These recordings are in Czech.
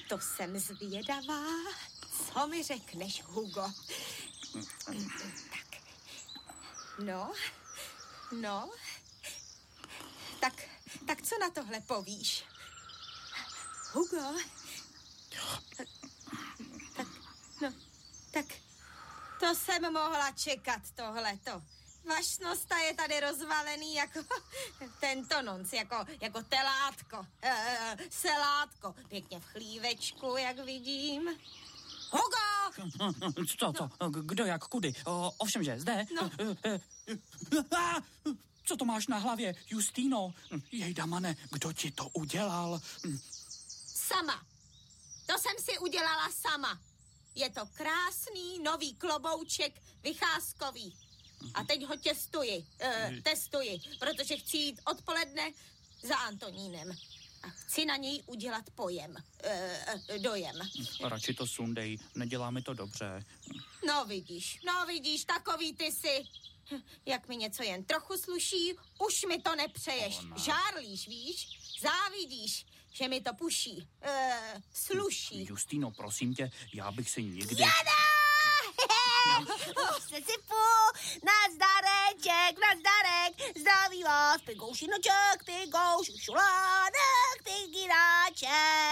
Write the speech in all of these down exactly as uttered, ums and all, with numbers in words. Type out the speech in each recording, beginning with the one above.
To jsem zvědavá. Co mi řekneš, Hugo? Tak. No. No. Tak, tak co na tohle povíš? Hugo? Tak, no, tak to jsem mohla čekat tohleto. Vašnosta je tady rozvalený jako tento nonc, jako, jako telátko, e, selátko. Pěkně v chlívečku, jak vidím. Hugo! Co, co? Kdo, jak, kudy? O, ovšem, že zde? No. Co to máš na hlavě, Justino? Jejda, mane, kdo ti to udělal? Sama. To jsem si udělala sama. Je to krásný nový klobouček vycházkový. A teď ho těstuji, uh, testuji, protože chci jít odpoledne za Antonínem. A chci na něj udělat pojem, uh, dojem. Radši to sundej, nedělá mi to dobře. No vidíš, no vidíš, takový ty si. Jak mi něco jen trochu sluší, už mi to nepřeješ. Ona. Žárlíš, víš? Závidíš, že mi to puší. Uh, sluší. Justino, prosím tě, já bych si nikdy... Jada! Už se sypu, nazdareček, nazdarek, zdraví vás, pigouši noček, pigouši šulánek, tygiráček.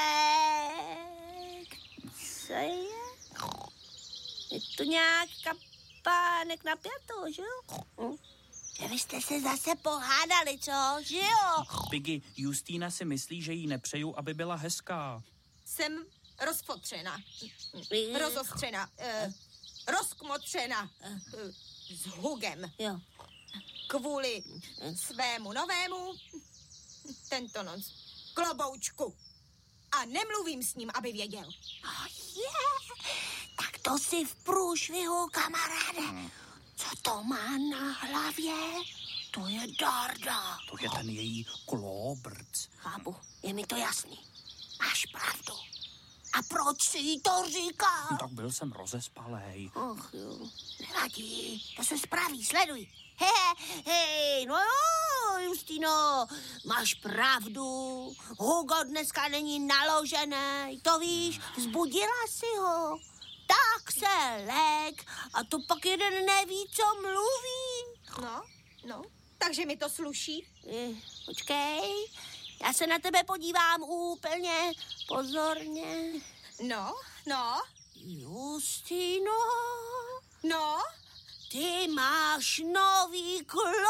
Co je? Je to nějak kapánek na pětou, že jo? Hm. Že vy jste se zase pohádali, co, že jo? Piggy, Justína si myslí, že jí nepřeju, aby byla hezká. Jsem rozfotřena, rozostřena, uh, rozkmotřena uh, s Hugem. Jo. Kvůli svému novému, tento noc, kloboučku. A nemluvím s ním, aby věděl. Oh, je, tak to si v průšvihu, kamaráde. Hmm. Co to má na hlavě? To je Darda. To je ten její klobrc. Chápu, je mi to jasný. Máš pravdu. A proč si jí to říkal? No, tak byl jsem rozespalej. Och jo, nevadí, to se spraví, sleduj. He, hej, no jo, Justino, máš pravdu. Hugo dneska není naložený, to víš, vzbudila si ho. Tak se lek a to pak jeden neví, co mluví. No, no, takže mi to sluší. Eh, počkej, já se na tebe podívám úplně pozorně. No, no, Justino, no. ty máš nový klobouk.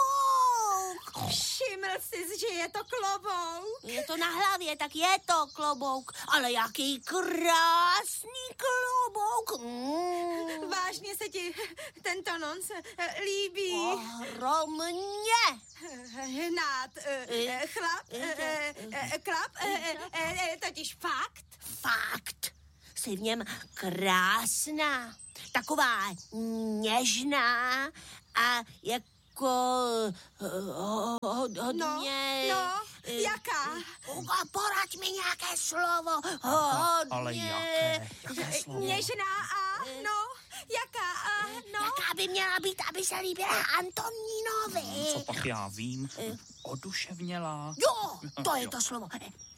Všiml jsi, že je to klobouk? Je to na hlavě, tak je to klobouk. Ale jaký krásný klobouk. Mm. Vážně se ti tento nonc eh, líbí? Ohromně. Hnát, eh, chlap, eh, eh, klap, eh, eh, totiž fakt. Fakt. Jsi v něm krásná. Taková něžná a jako ho- ho- hodně... No, no, jaká? Hugo, poraď mi nějaké slovo. Hodně... Ale jaké? Jaké slovo? Něžná a, no, jaká a, no. Jaká by měla být, aby se líbila Antonínovi? Co pak já vím? Oduševnělá. Jo, to je to slovo.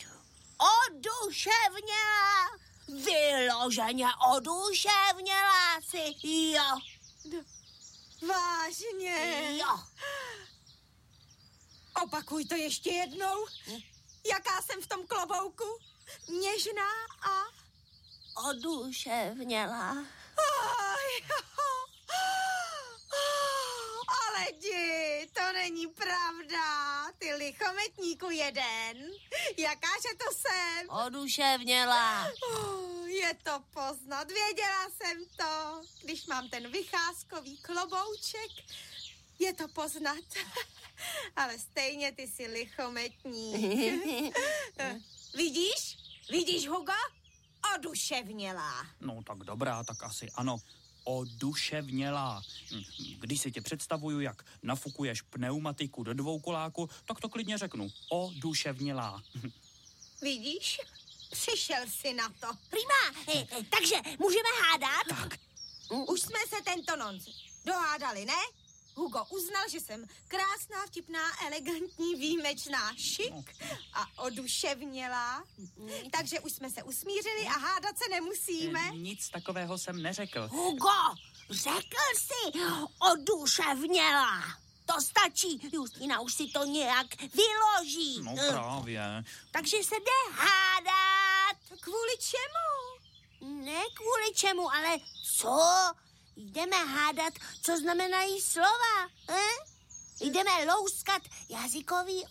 Oduševněla. Vyloženě oduševněla si, jo. Vážně? Jo. Opakuj to ještě jednou. Jaká jsem v tom klobouku? Něžná a... Oduševněla. Aj, ale jdi, to není pravda. Ty lichometníku jeden. Jakáže to jsem? Oduševněla. Oh, je to poznat, věděla jsem to. Když mám ten vycházkový klobouček, je to poznat. Ale stejně ty jsi lichometník. Vidíš? Vidíš, Hugo? Oduševnělá. No tak dobrá, tak asi ano. Oduševnělá. Když si tě představuju, jak nafukuješ pneumatiku do dvoukoláku, tak to klidně řeknu. Oduševnělá. Vidíš? Přišel jsi na to. Prima, eh, eh, takže můžeme hádat? Tak. Už jsme se tento nonc dohádali, ne? Hugo uznal, že jsem krásná, vtipná, elegantní, výjimečná, šik a oduševnělá. Takže už jsme se usmířili a hádat se nemusíme. Nic takového jsem neřekl. Hugo, řekl jsi oduševnělá. To stačí, Justina už si to nějak vyloží. No právě. Takže se jde hádat. Kvůli čemu? Ne kvůli čemu, ale co? Jdeme hádat, co znamenají slova, eh? Jdeme louskat jazykový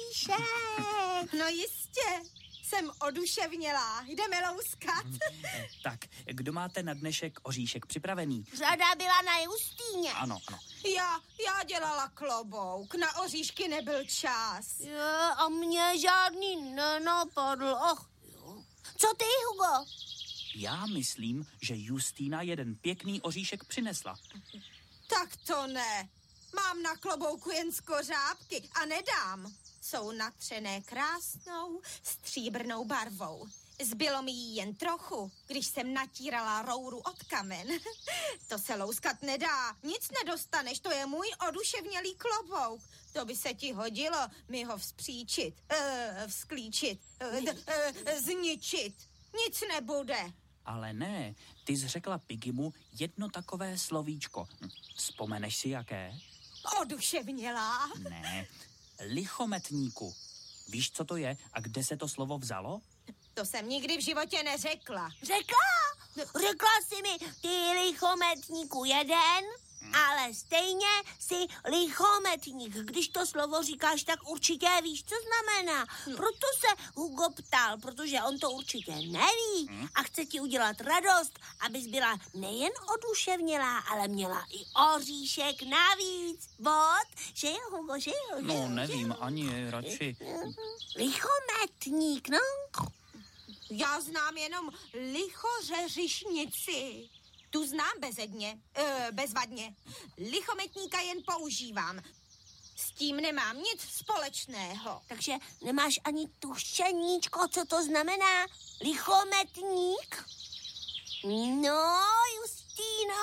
oříšek. No jistě, jsem oduševnělá. Jdeme louskat. Tak, kdo máte na dnešek oříšek připravený? Řada byla na Justíně. Ano, ano. Já, já dělala klobouk, na oříšky nebyl čas. Jo, a mě žádný nenapadl. Och, jo. Co ty, Hugo? Já myslím, že Justína jeden pěkný oříšek přinesla. Tak to ne. Mám na klobouku jen skořápky a nedám. Jsou natřené krásnou stříbrnou barvou. Zbylo mi jí jen trochu, když jsem natírala rouru od kamen. To se louskat nedá. Nic nedostaneš, to je můj oduševnělý klobouk. To by se ti hodilo mi ho vzpříčit, uh, vzklíčit, uh, uh, zničit. Nic nebude. Ale ne, ty jsi řekla Piggymu jedno takové slovíčko. Hm, vzpomeneš si jaké? Oduševnělá. Ne, lichometníku. Víš, co to je a kde se to slovo vzalo? To jsem nikdy v životě neřekla. Řekla? Řekla jsi mi, ty lichometníku jeden, ale stejně jsi lichometník. Když to slovo říkáš, tak určitě víš, co znamená. Proto se Hugo ptal, protože on to určitě neví a chce ti udělat radost, abys byla nejen oduševnělá, ale měla i oříšek navíc. Bod, že jo, Hugo, že jo? No, nevím, ani radši. Lichometník, no. Já znám jenom lichořeřišnici. Tu znám bezedně, e, bezvadně. Lichometníka jen používám. S tím nemám nic společného. Takže nemáš ani tušeníčko, co to znamená? Lichometník? No, Justíno,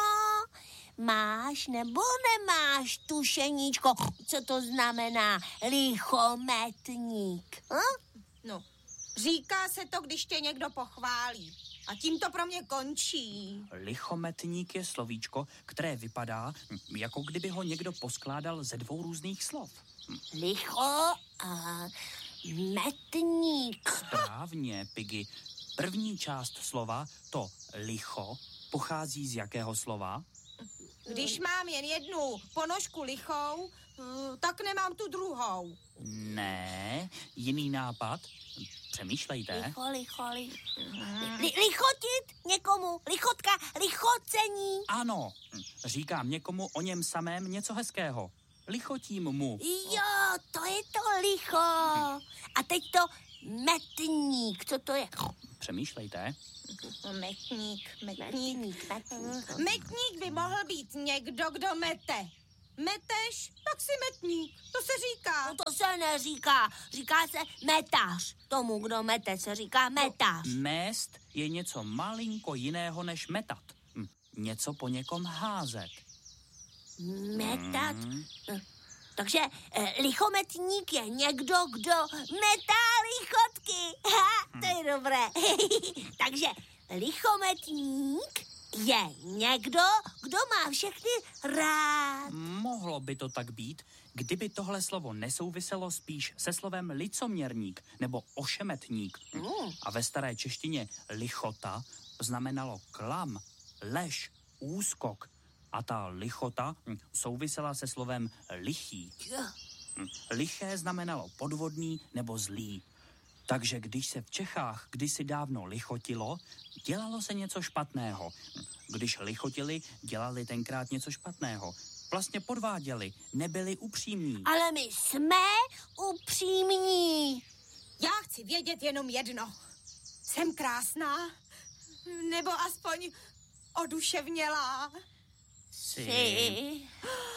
máš nebo nemáš tušeníčko, co to znamená lichometník? Hm? No, říká se to, když tě někdo pochválí. A tím to pro mě končí. Lichometník je slovíčko, které vypadá, jako kdyby ho někdo poskládal ze dvou různých slov. Licho a metník. Správně, Piggy. První část slova, to licho, pochází z jakého slova? Když mám jen jednu ponožku lichou, tak nemám tu druhou. Ne, jiný nápad. Přemýšlejte. Licho, licho, licho. Li, lichotit někomu, lichotka, lichocení. Ano, říkám někomu o něm samém něco hezkého. Lichotím mu. Jo, to je to licho. A teď to metník, co to je? Metník, Přemýšlejte. metník. Metník, metník. Metník by mohl být někdo, kdo mete. Meteš, tak si metník. To se říká. No to se neříká. Říká se metař. Tomu, kdo mete, se říká metař. Mést je něco malinko jiného než metat. Hm, něco po někom házet. Metat? Hmm. Takže eh, lichometník je někdo, kdo metá lichotky. Ha, to je dobré. Takže lichometník je někdo, kdo má všechny rád. Mohlo by to tak být, kdyby tohle slovo nesouviselo spíš se slovem licoměrník nebo ošemetník. Mm. A ve staré češtině lichota znamenalo klam, lež, úskok. A ta lichota hm, souvisela se slovem lichý. Hm, liché znamenalo podvodný nebo zlý. Takže když se v Čechách kdysi dávno lichotilo, dělalo se něco špatného. Když lichotili, dělali tenkrát něco špatného. Vlastně podváděli, nebyli upřímní. Ale my jsme upřímní. Já chci vědět jenom jedno. Jsem krásná? Nebo aspoň oduševnělá? Jsi.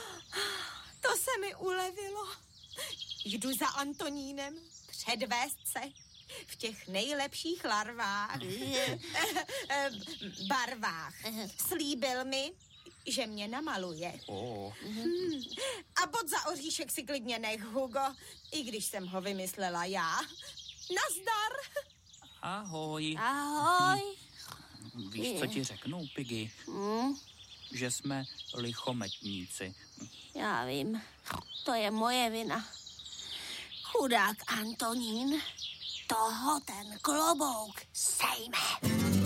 To se mi ulevilo. Jdu za Antonínem předvést se v těch nejlepších larvách. Barvách. Slíbil mi, že mě namaluje. Oh. Hmm. A bod za oříšek si klidně nech, Hugo, i když jsem ho vymyslela já. Nazdar! Ahoj. Ahoj. Víš, co ti řeknu, Piggy? Hmm, Že jsme lichometníci. já vím, to je moje vina. Chudák Antonín, toho ten klobouk sejme.